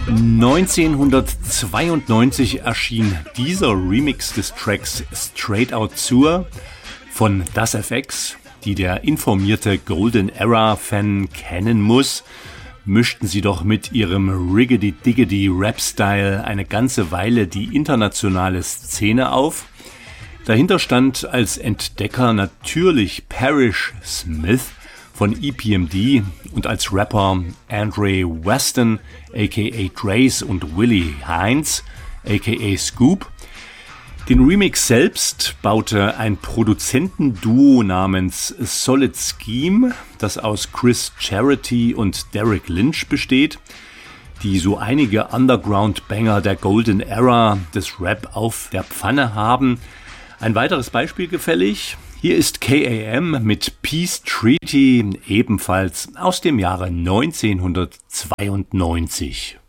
1992 erschien dieser Remix des Tracks Straight Out Sewer von Das FX, die der informierte Golden Era-Fan kennen muss. Mischten sie doch mit ihrem Riggedy-Diggedy-Rap-Style eine ganze Weile die internationale Szene auf. Dahinter stand als Entdecker natürlich Parrish Smith von EPMD und als Rapper Andre Weston aka Trace und Willie Hines aka Scoop. Den Remix selbst baute ein Produzentenduo namens Solid Scheme, das aus Chris Charity und Derek Lynch besteht, die so einige Underground-Banger der Golden Era des Rap auf der Pfanne haben. Ein weiteres Beispiel gefällig. Hier ist KAM mit Peace Treaty, ebenfalls aus dem Jahre 1992.